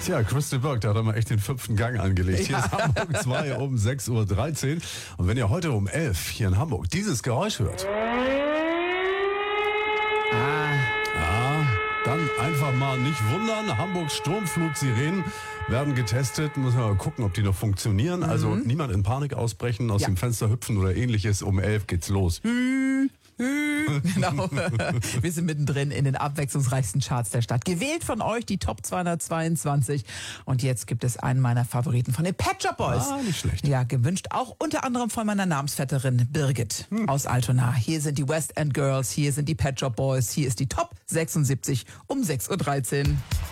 Tja, Crystal Burke, der hat aber echt den 5. Gang angelegt. Hier ist Hamburg 2 um 6.13 Uhr. Und wenn ihr heute um 11 hier in Hamburg dieses Geräusch hört, dann einfach mal nicht wundern. Hamburgs Sturmflutsirenen werden getestet. Muss man mal gucken, ob die noch funktionieren. Also niemand in Panik ausbrechen, aus dem Fenster hüpfen oder ähnliches. Um 11 geht's los. Genau. Wir sind mittendrin in den abwechslungsreichsten Charts der Stadt. Gewählt von euch die Top 222. Und jetzt gibt es einen meiner Favoriten von den Pet Shop Boys. Nicht schlecht. Ja, gewünscht auch unter anderem von meiner Namensvetterin Birgit aus Altona. Hier sind die West End Girls, hier sind die Pet Shop Boys, hier ist die Top 76 um 6.13 Uhr.